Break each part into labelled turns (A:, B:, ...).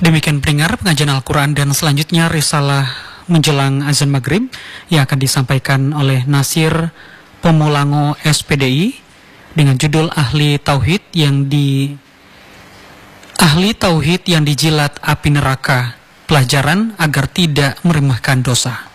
A: Demikian pendengar pengajian Al-Quran dan selanjutnya risalah menjelang azan maghrib yang akan disampaikan oleh Nasir Pemulango SPDI dengan judul Ahli Tauhid yang dijilat api neraka, pelajaran agar tidak meremehkan dosa.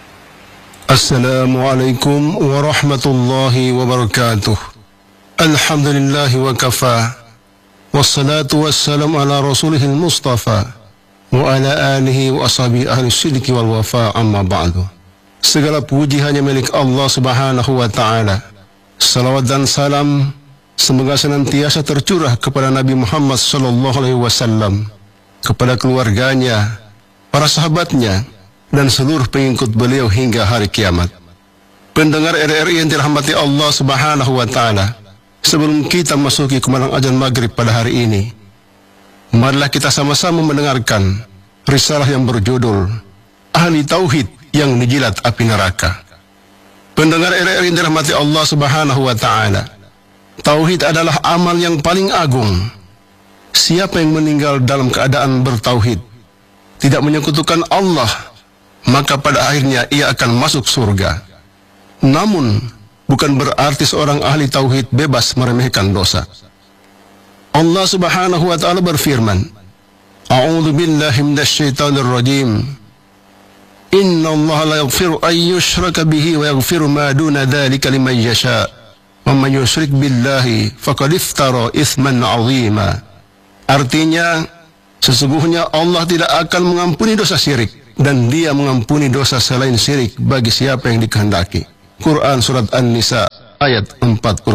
B: Assalamualaikum warahmatullahi wabarakatuh. Alhamdulillahi wa kafa. Wassalatu wassalamu ala rasulihil mustafa wa ala alihi wa ashabihi ahli sidiki wal wafa, amma ba'du. Segala puji hanya milik Allah subhanahu wa ta'ala. Salawat dan salam semoga senantiasa tercurah kepada Nabi Muhammad sallallahu alaihi wasallam, kepada keluarganya, para sahabatnya, dan seluruh pengikut beliau hingga hari kiamat. Pendengar RRI yang dirahmati Allah subhanahu wa ta'ala, sebelum kita masuki kumandang azan maghrib pada hari ini, marilah kita sama-sama mendengarkan risalah yang berjudul Ahli Tauhid yang dijilat api neraka. Pendengar RRI yang dirahmati Allah subhanahu wa ta'ala, tauhid adalah amal yang paling agung. Siapa yang meninggal dalam keadaan bertauhid, tidak menyekutukan Allah, maka pada akhirnya ia akan masuk surga. Namun bukan berarti seorang ahli tauhid bebas meremehkan dosa. Allah subhanahu wa ta'ala berfirman, A'udzu billahi minasyaitonir rajim. Inna Allah la yaghfiru an yushraka bihi wa yaghfiru ma duna dzalika liman yasha. Wa may yusyrik billahi faqad iftara itsman 'azima. Artinya, sesungguhnya Allah tidak akan mengampuni dosa syirik, dan Dia mengampuni dosa selain syirik bagi siapa yang dikehendaki. Quran Surat An-Nisa ayat 48.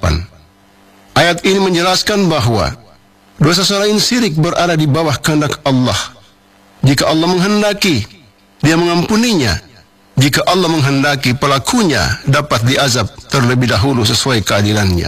B: Ayat ini menjelaskan bahwa dosa selain syirik berada di bawah kehendak Allah. Jika Allah menghendaki, Dia mengampuninya. Jika Allah menghendaki, pelakunya dapat diazab terlebih dahulu sesuai keadilannya.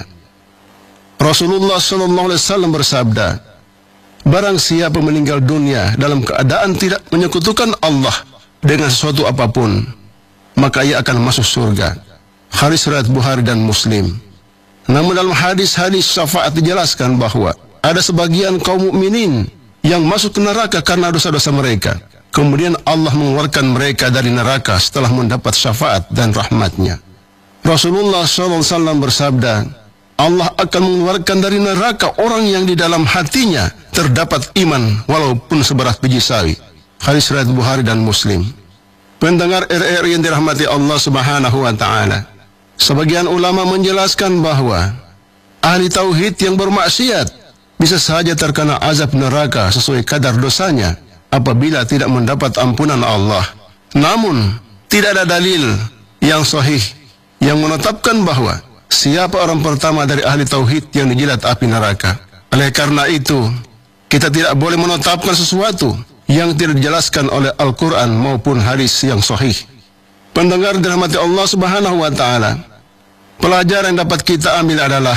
B: Rasulullah SAW bersabda, barang siapa meninggal dunia dalam keadaan tidak menyekutukan Allah dengan sesuatu apapun, maka ia akan masuk surga. Hadis riwayat Bukhari dan Muslim. Namun dalam hadis-hadis syafaat dijelaskan bahwa ada sebagian kaum mukminin yang masuk ke neraka karena dosa-dosa mereka. Kemudian Allah mengeluarkan mereka dari neraka setelah mendapat syafaat dan rahmatnya. Rasulullah SAW bersabda, Allah akan mengeluarkan dari neraka orang yang di dalam hatinya terdapat iman walaupun seberat biji sawi. Hadis riwayat Bukhari dan Muslim. Pendengar RRI yang dirahmati Allah subhanahu wa ta'ala, sebagian ulama menjelaskan bahwa ahli tauhid yang bermaksiat bisa saja terkena azab neraka sesuai kadar dosanya apabila tidak mendapat ampunan Allah. Namun tidak ada dalil yang sahih yang menetapkan bahwa siapa orang pertama dari ahli tauhid yang dijilat api neraka. Oleh karena itu, kita tidak boleh menetapkan sesuatu yang tidak dijelaskan oleh Al-Quran maupun hadis yang sahih. Pendengar dirahmati Allah subhanahu wa ta'ala, pelajaran yang dapat kita ambil adalah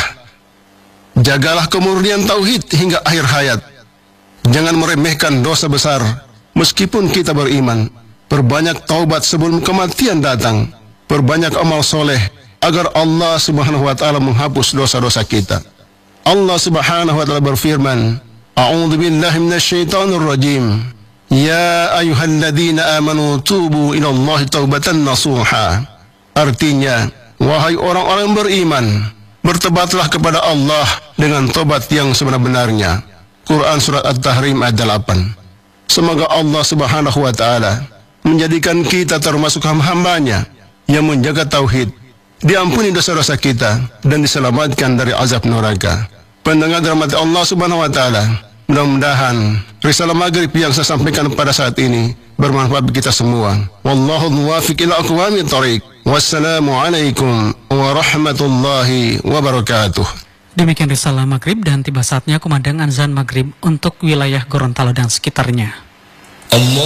B: jagalah kemurnian tauhid hingga akhir hayat. Jangan meremehkan dosa besar meskipun kita beriman. Perbanyak taubat sebelum kematian datang. Perbanyak amal soleh agar Allah subhanahu wa ta'ala menghapus dosa-dosa kita. Allah subhanahu wa ta'ala berfirman, A'udzu billahi minasyaitonir rajim. Ya ayyuhalladzina amanu tubu ilallahi taubatan nasuha. Artinya, wahai orang-orang yang beriman, bertobatlah kepada Allah dengan tobat yang sebenar-benarnya. Quran Surat At-Tahrim ayat 8. Semoga Allah subhanahu wa ta'ala menjadikan kita termasuk hamba-hambanya yang menjaga tauhid, diampuni dosa-dosa kita, dan diselamatkan dari azab neraka. Pendengar dirahmati Allah subhanahu wa ta'ala, mudah-mudahan risalah maghrib yang saya sampaikan pada saat ini bermanfaat bagi kita semua. Wallahu muwaffiq ila aqwamit thoriq. Wassalamualaikum warahmatullahi wabarakatuh.
A: Demikian risalah maghrib dan tiba saatnya kumandang azan maghrib untuk wilayah Gorontalo dan sekitarnya.
C: Allah